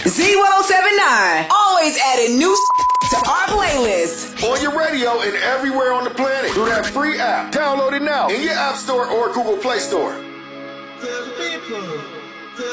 Z1079. Always adding new to our playlist. On your radio and everywhere on the planet through that free app. Download it now in your App Store or Google Play Store. To the people.